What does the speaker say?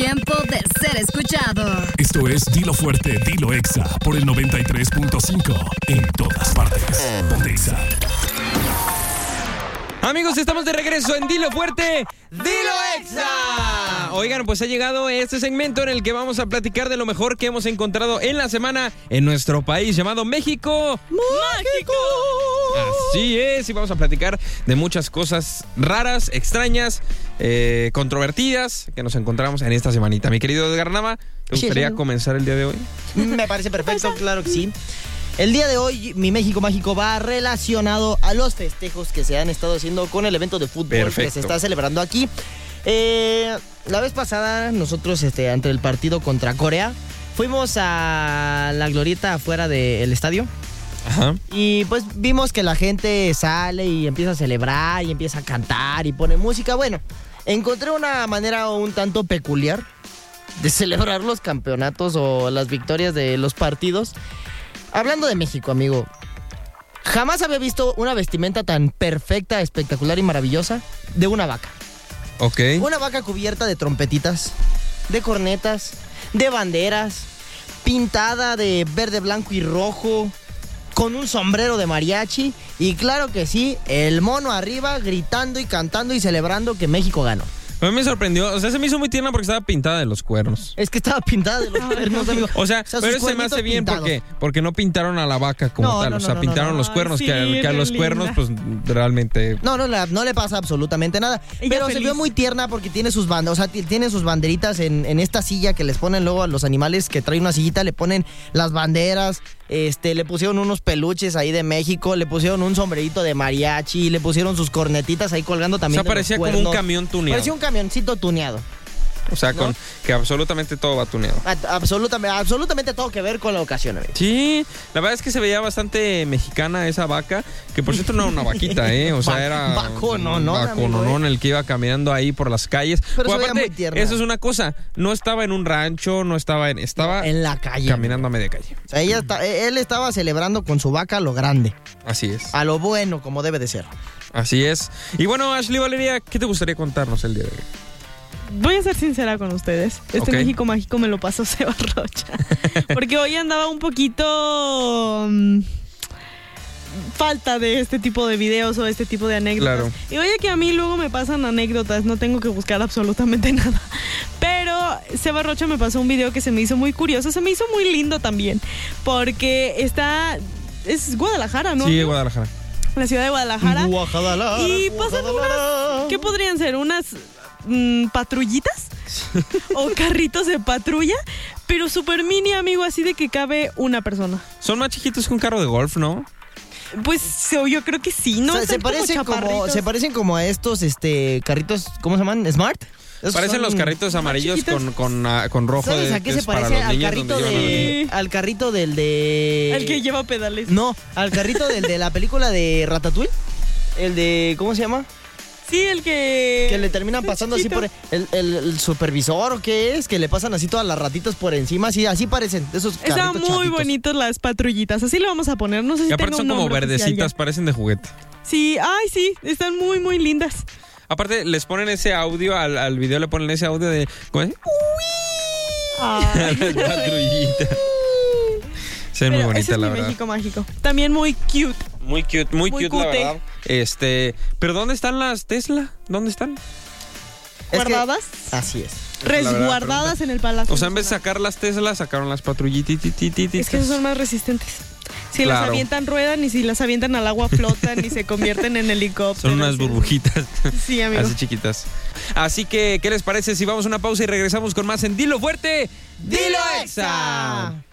tiempo de ser escuchado. Esto es Dilo Fuerte, Dilo Exa por el 93.5 en todas partes. Ponte Exa. Amigos, estamos de regreso en Dilo Fuerte, Dilo Exa. Oigan, pues ha llegado este segmento en el que vamos a platicar de lo mejor que hemos encontrado en la semana en nuestro país llamado México Mágico. Así es, y vamos a platicar de muchas cosas raras, extrañas, controvertidas que nos encontramos en esta semanita. Mi querido Edgar Nava, ¿te gustaría comenzar el día de hoy? Me parece perfecto, claro que sí. El día de hoy, mi México Mágico va relacionado a los festejos que se han estado haciendo con el evento de fútbol que se está celebrando aquí. La vez pasada, nosotros, ante el partido contra Corea, fuimos a la glorieta afuera del estadio. Ajá. Y pues vimos que la gente sale y empieza a celebrar y empieza a cantar y pone música. Bueno, encontré una manera un tanto peculiar de celebrar los campeonatos o las victorias de los partidos. Hablando de México, amigo, jamás había visto una vestimenta tan perfecta, espectacular y maravillosa de una vaca. Ok. Una vaca cubierta de trompetitas, de cornetas, de banderas, pintada de verde, blanco y rojo, con un sombrero de mariachi y claro que sí, el mono arriba gritando y cantando y celebrando que México ganó. A mí me sorprendió, o sea, se me hizo muy tierna porque estaba pintada de los cuernos. Es que estaba pintada de los cuernos, amigo. O sea pero se me hace bien porque no pintaron a la vaca como tal. O sea, pintaron los cuernos, que a los cuernos, pues, realmente... No le pasa absolutamente nada. Pero se vio muy tierna porque tiene sus bandas, o sea, tiene sus banderitas en esta silla que les ponen luego a los animales que traen una sillita, le ponen las banderas, le pusieron unos peluches ahí de México, le pusieron un sombrerito de mariachi, le pusieron sus cornetitas ahí colgando también. O sea, parecía como un camión tuneado. Parecía un camioncito tuneado. O sea, ¿no? Que absolutamente todo va tuneado. Absolutamente todo que ver con la ocasión, amigo. Sí, la verdad es que se veía bastante mexicana esa vaca, que por cierto no era una vaquita, O sea, era vacononón el que iba caminando ahí por las calles. Pero pues se veía muy tierna. Eso es una cosa, no estaba en un rancho, estaba en la calle. Caminando a media calle. O sea, él estaba celebrando con su vaca a lo grande. Así es. A lo bueno, como debe de ser. Así es. Y bueno, Ashley Valeria, ¿qué te gustaría contarnos el día de hoy? Voy a ser sincera con ustedes. México Mágico me lo pasó Seba Rocha. Porque hoy andaba un poquito falta de este tipo de videos o este tipo de anécdotas. Claro. Y oye que a mí luego me pasan anécdotas, no tengo que buscar absolutamente nada. Pero Seba Rocha me pasó un video que se me hizo muy curioso, se me hizo muy lindo también. Porque es Guadalajara, ¿no? Sí, Guadalajara. La ciudad de Guadalajara. Y pasan unas, ¿qué podrían ser? Unas... patrullitas o carritos de patrulla, pero súper mini, amigo, así de que cabe una persona. Son más chiquitos que un carro de golf, ¿no? Pues yo creo que sí, ¿no? O sea, se parecen como a estos carritos, ¿cómo se llaman? ¿Smart? Parecen los carritos amarillos con rojo. ¿Sabes a qué se parece? Al carrito del de... El que lleva pedales. No, al carrito del de la película de Ratatouille. El de... ¿Cómo se llama? Sí, el que le terminan pasando chiquito. así por el supervisor o qué es, que le pasan así todas las ratitas por encima, así parecen esos carritos. Están muy chatitos. Bonitos las patrullitas, así le vamos a poner, no sé si y aparte tenga son un como nombre verdecitas, parecen de juguete. Sí, sí, están muy, muy lindas. Aparte les ponen ese audio, al video le ponen ese audio de... ¿cómo es? Ay. La patrullita. Se ve muy bonita, la verdad. México Mágico. También muy cute. Muy cute, la verdad. Pero ¿dónde están las Tesla? ¿Dónde están? ¿Guardadas? Así es. Resguardadas en el palacio. O sea, en vez de sacar las Tesla, sacaron las patrullitas. Es que son más resistentes. Si las avientan, ruedan, y si las avientan al agua, flotan y se convierten en helicópteros. Son unas burbujitas. Sí, amigo. Así chiquitas. Así que, ¿qué les parece si vamos a una pausa y regresamos con más en Dilo Fuerte, Dilo Exa?